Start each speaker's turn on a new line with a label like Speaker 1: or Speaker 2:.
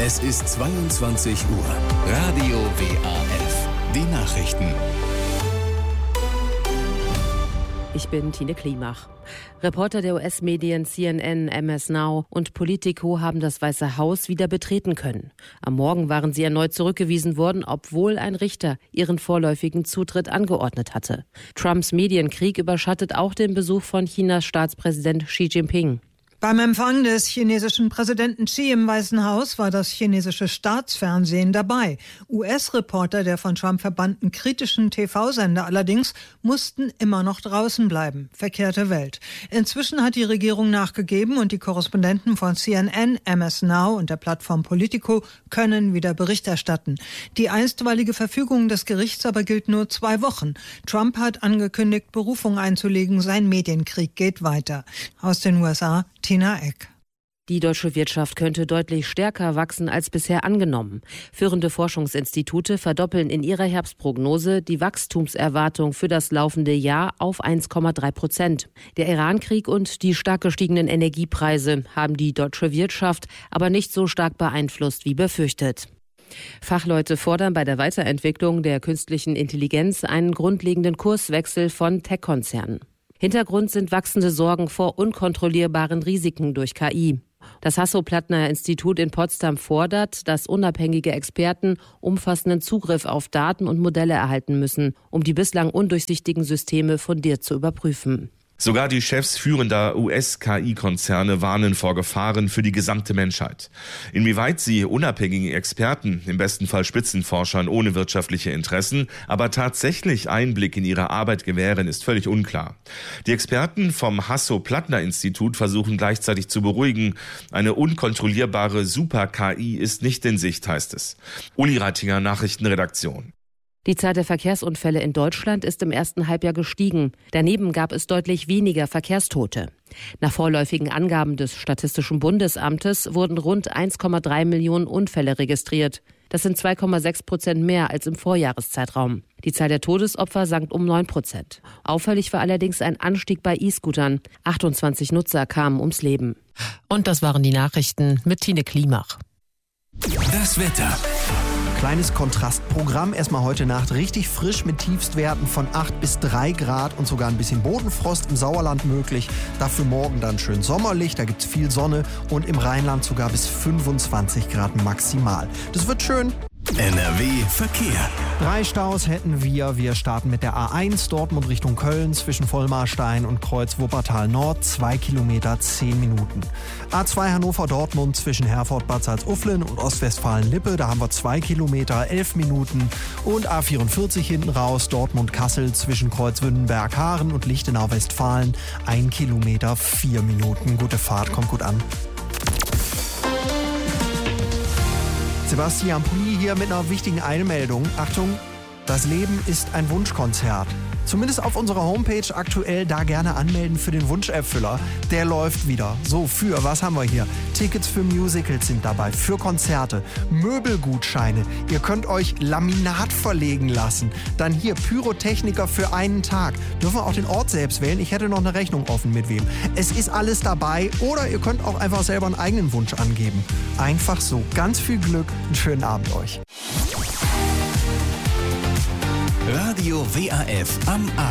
Speaker 1: Es ist 22 Uhr. Radio WAF. Die Nachrichten.
Speaker 2: Ich bin Tine Klimach. Reporter der US-Medien CNN, MS Now und Politico haben das Weiße Haus wieder betreten können. Am Morgen waren sie erneut zurückgewiesen worden, obwohl ein Richter ihren vorläufigen Zutritt angeordnet hatte. Trumps Medienkrieg überschattet auch den Besuch von Chinas Staatspräsident Xi Jinping.
Speaker 3: Beim Empfang des chinesischen Präsidenten Xi im Weißen Haus war das chinesische Staatsfernsehen dabei. US-Reporter der von Trump verbannten kritischen TV-Sender allerdings mussten immer noch draußen bleiben. Verkehrte Welt. Inzwischen hat die Regierung nachgegeben und die Korrespondenten von CNN, MS Now und der Plattform Politico können wieder Bericht erstatten. Die einstweilige Verfügung des Gerichts aber gilt nur 2 Wochen. Trump hat angekündigt, Berufung einzulegen. Sein Medienkrieg geht weiter. Aus den USA, Tina Eck.
Speaker 2: Die deutsche Wirtschaft könnte deutlich stärker wachsen als bisher angenommen. Führende Forschungsinstitute verdoppeln in ihrer Herbstprognose die Wachstumserwartung für das laufende Jahr auf 1,3%. Der Irankrieg und die stark gestiegenen Energiepreise haben die deutsche Wirtschaft aber nicht so stark beeinflusst wie befürchtet. Fachleute fordern bei der Weiterentwicklung der künstlichen Intelligenz einen grundlegenden Kurswechsel von Tech-Konzernen. Hintergrund sind wachsende Sorgen vor unkontrollierbaren Risiken durch KI. Das Hasso-Plattner-Institut in Potsdam fordert, dass unabhängige Experten umfassenden Zugriff auf Daten und Modelle erhalten müssen, um die bislang undurchsichtigen Systeme fundiert zu überprüfen.
Speaker 4: Sogar die Chefs führender US-KI-Konzerne warnen vor Gefahren für die gesamte Menschheit. Inwieweit sie unabhängigen Experten, im besten Fall Spitzenforschern ohne wirtschaftliche Interessen, aber tatsächlich Einblick in ihre Arbeit gewähren, ist völlig unklar. Die Experten vom Hasso-Plattner-Institut versuchen gleichzeitig zu beruhigen. Eine unkontrollierbare Super-KI ist nicht in Sicht, heißt es. Uli Reitinger, Nachrichtenredaktion.
Speaker 2: Die Zahl der Verkehrsunfälle in Deutschland ist im ersten Halbjahr gestiegen. Daneben gab es deutlich weniger Verkehrstote. Nach vorläufigen Angaben des Statistischen Bundesamtes wurden rund 1,3 Millionen Unfälle registriert. Das sind 2,6% mehr als im Vorjahreszeitraum. Die Zahl der Todesopfer sank um 9%. Auffällig war allerdings ein Anstieg bei E-Scootern. 28 Nutzer kamen ums Leben.
Speaker 5: Und das waren die Nachrichten mit Tine Klimach.
Speaker 1: Das Wetter.
Speaker 6: Kleines Kontrastprogramm. Erstmal heute Nacht richtig frisch mit Tiefstwerten von 8 bis 3 Grad und sogar ein bisschen Bodenfrost im Sauerland möglich. Dafür morgen dann schön sommerlich, da gibt's viel Sonne und im Rheinland sogar bis 25 Grad maximal. Das wird schön.
Speaker 1: NRW Verkehr.
Speaker 6: 3 Staus hätten wir. Wir starten mit der A1 Dortmund Richtung Köln zwischen Vollmarstein und Kreuz Wuppertal Nord. 2 Kilometer, 10 Minuten. A2 Hannover-Dortmund zwischen Herford-Bad Salzuflen und Ostwestfalen-Lippe. Da haben wir 2 Kilometer, 11 Minuten. Und A44 hinten raus Dortmund-Kassel zwischen Kreuzwündenberg-Haaren und Lichtenau-Westfalen. 1 Kilometer, 4 Minuten. Gute Fahrt, kommt gut an. Sebastian Pulli hier mit einer wichtigen Einmeldung. Achtung, das Leben ist ein Wunschkonzert. Zumindest auf unserer Homepage aktuell, da gerne anmelden für den Wunscherfüller. Der läuft wieder. So, was haben wir hier? Tickets für Musicals sind dabei, für Konzerte, Möbelgutscheine. Ihr könnt euch Laminat verlegen lassen. Dann hier Pyrotechniker für einen Tag. Dürfen wir auch den Ort selbst wählen? Ich hätte noch eine Rechnung offen, mit wem. Es ist alles dabei oder ihr könnt auch einfach selber einen eigenen Wunsch angeben. Einfach so. Ganz viel Glück, einen schönen Abend euch.
Speaker 1: Radio WAF am Abend.